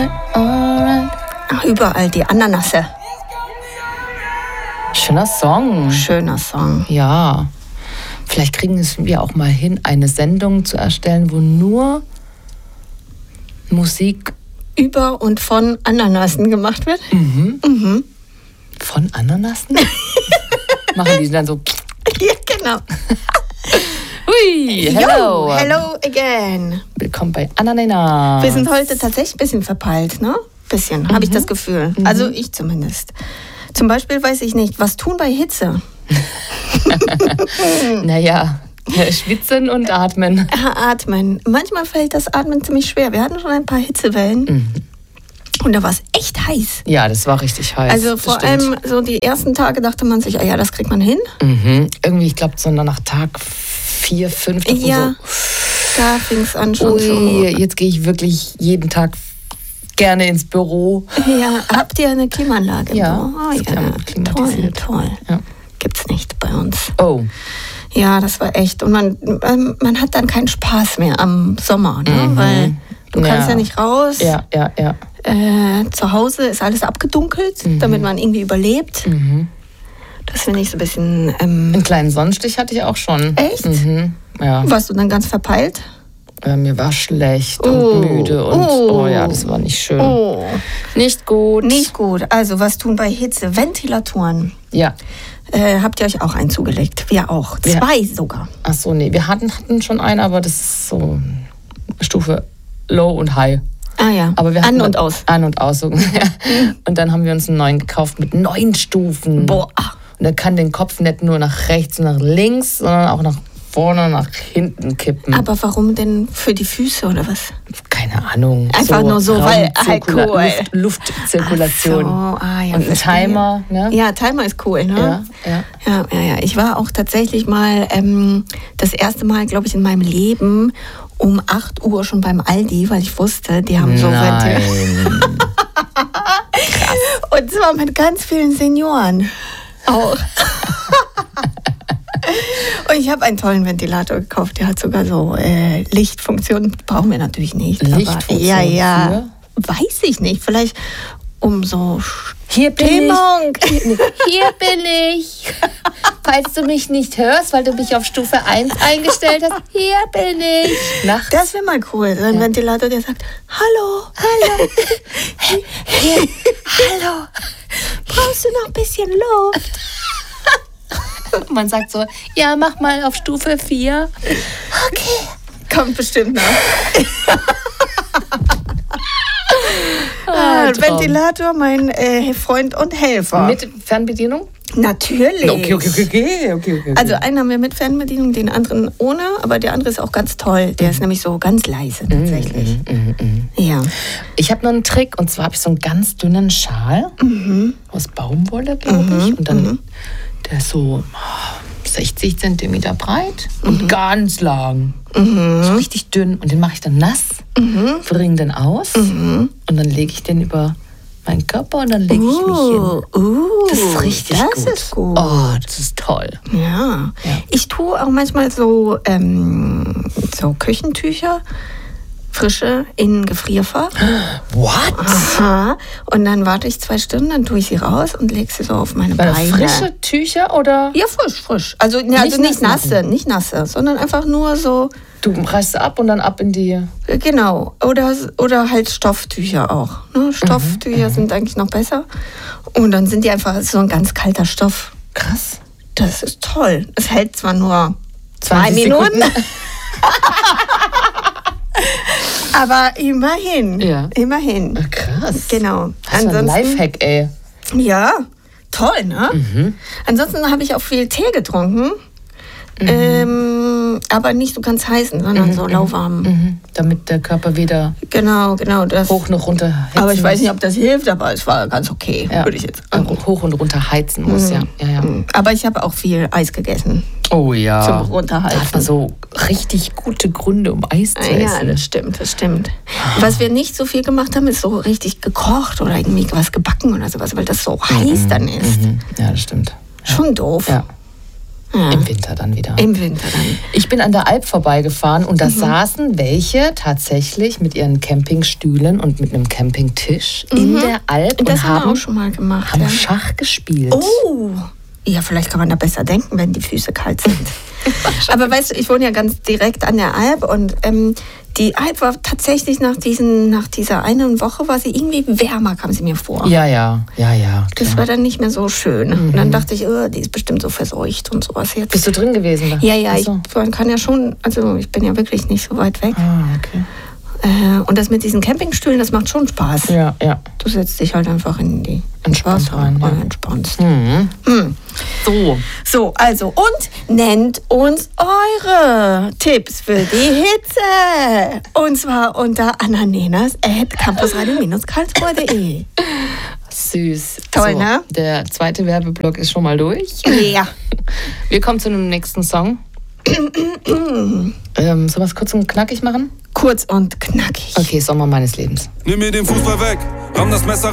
alright. Ach, überall die Ananasse. Schöner Song. Schöner Song. Ja. Vielleicht kriegen wir auch mal hin, eine Sendung zu erstellen, wo nur Musik Über und von Ananassen gemacht wird. von Ananassen? Machen die dann so... Ja, genau. Hui, hello. Yo, hello again. Willkommen bei Ananas. Wir sind heute tatsächlich ein bisschen verpeilt, ne? Bisschen, habe ich das Gefühl. Also ich zumindest. Zum Beispiel weiß ich nicht, was tun bei Hitze? Naja, schwitzen und atmen. Atmen. Manchmal fällt das Atmen ziemlich schwer. Wir hatten schon ein paar Hitzewellen. Und da war es echt heiß. Ja, das war richtig heiß. Also vor allem so die ersten Tage dachte man sich, ja, das kriegt man hin. Irgendwie, ich glaube, so nach Tag 4, 5. Ja, so, da fing es an schon ui, jetzt gehe ich wirklich jeden Tag gerne ins Büro. Ja, habt ihr eine Klimaanlage? Ja, Oh, ist ja. klimatisiert. Toll. Ja. Gibt's nicht bei uns. Oh, Ja, das war echt. Und man hat dann keinen Spaß mehr am Sommer, ne? Weil du kannst ja nicht raus. ja. Zu Hause ist alles abgedunkelt, damit man irgendwie überlebt. Das finde ich so ein bisschen... Einen kleinen Sonnenstich hatte ich auch schon. Echt? Ja. Warst du dann ganz verpeilt? Mir war schlecht und müde und oh ja, das war nicht schön. Oh, Nicht gut. nicht gut. Also, was tun bei Hitze? Ventilatoren. Ja. Habt ihr euch auch einen zugelegt? Wir auch. 2 sogar. Ach so, nee, wir hatten schon einen, aber das ist so Stufe Low und High. Ah ja, Aber wir hatten an und aus. An und aus. So. Und dann haben wir uns einen neuen gekauft mit 9 Stufen. Boah. Und er kann den Kopf nicht nur nach rechts und nach links, sondern auch nach vorne und nach hinten kippen. Aber warum denn für die Füße oder was? Keine Ahnung. Einfach nur so, weil halt cool. Luftzirkulation. Ach so, ja, und ein verstehe. Timer. Ne? Ja, Timer ist cool, ne? Ja. Ja. Ich war auch tatsächlich mal das erste Mal, glaube ich, in meinem Leben um 8 Uhr schon beim Aldi, weil ich wusste, die haben so Nein. Krass. Und zwar mit ganz vielen Senioren auch. Und ich habe einen tollen Ventilator gekauft, der hat sogar so Lichtfunktion. Brauchen wir natürlich nicht. Lichtfunktion? Ja. Weiß ich nicht. Vielleicht um so Hier bin Stimmung. Hier bin ich. Falls du mich nicht hörst, weil du mich auf Stufe 1 eingestellt hast, hier bin ich. Nachts. Das wäre mal cool. So ein Ventilator, der sagt, hallo. Hey, hallo. Brauchst du noch ein bisschen Luft? Man sagt so, ja, mach mal auf Stufe 4. Okay. Kommt bestimmt noch. Ventilator, mein Freund und Helfer. Mit Fernbedienung? Natürlich. Okay. Also einen haben wir mit Fernbedienung, den anderen ohne, aber der andere ist auch ganz toll. Der ist nämlich so ganz leise tatsächlich. Ja. Ich habe noch einen Trick und zwar habe ich so einen ganz dünnen Schal aus Baumwolle, glaube ich. Und dann der ist so 60 Zentimeter breit und ganz lang. So richtig dünn. Und den mache ich dann nass, bringe den aus und dann lege ich den über meinen Körper und dann lege ich mich hin. Das ist richtig gut. Das ist gut. Oh, das ist toll. Ja. Ich tue auch manchmal so Küchentücher, frische, in Gefrierfach. What? Aha. Und dann warte ich 2 Stunden, dann tue ich sie raus und lege sie so auf meine Beine. Frische Tücher oder? Ja, frisch. Also nicht nasse, sondern einfach nur so. Du reißt ab und dann ab in die... Genau. Oder halt Stofftücher auch. Ne? Stofftücher sind eigentlich noch besser. Und dann sind die einfach so ein ganz kalter Stoff. Krass. Das ist toll. Es hält zwar nur 2 20 Minuten. Sekunden. Aber immerhin. Ja. Immerhin. Krass. Genau. Das ist ein Lifehack, ey. Ja, toll, ne? Ansonsten habe ich auch viel Tee getrunken. Aber nicht so ganz heißen, sondern so lauwarm. Damit der Körper wieder Genau. Das. hoch und runter heizen Aber ich weiß muss. nicht, ob das hilft, aber es war ganz okay, Ja. würde ich jetzt Hoch und runter heizen muss, ja. Aber ich habe auch viel Eis gegessen Oh ja. zum Da hat Runterheizen. man so richtig gute Gründe, um Eis zu Ja, essen. das stimmt. Was wir nicht so viel gemacht haben, ist so richtig gekocht oder irgendwie was gebacken oder sowas, weil das so heiß dann ist. Ja, das stimmt. Schon doof. Ja. Im Winter dann wieder. Im Winter dann. Ich bin an der Alp vorbeigefahren und da saßen welche tatsächlich mit ihren Campingstühlen und mit einem Campingtisch in der Alp und Das haben wir haben auch schon mal gemacht. haben Ja. Schach gespielt. Oh, ja, vielleicht kann man da besser denken, wenn die Füße kalt sind. Aber weißt du, ich wohne ja ganz direkt an der Alp und die Alp war tatsächlich nach dieser einen Woche, war sie irgendwie wärmer, kam sie mir vor. Ja. Das war dann nicht mehr so schön. Und dann dachte ich, die ist bestimmt so verseucht und sowas jetzt. Bist du drin gewesen? Da? Ja, Ach so. man kann ja schon, also ich bin ja wirklich nicht so weit weg. Okay. Und das mit diesen Campingstühlen, das macht schon Spaß. Ja. Du setzt dich halt einfach in die Entspannt Wasser rein, ja. und entspannst. So. So, also, und nennt uns eure Tipps für die Hitze. Und zwar unter ananenas@campusradio-karlsruhe.de. Süß. Toll, so, ne? Der zweite Werbeblock ist schon mal durch. Ja. Wir kommen zu einem nächsten Song. Sollen wir es kurz und knackig machen? Kurz und knackig. Okay, Sommer meines Lebens. Nimm mir den Fußball weg, ramm das Messer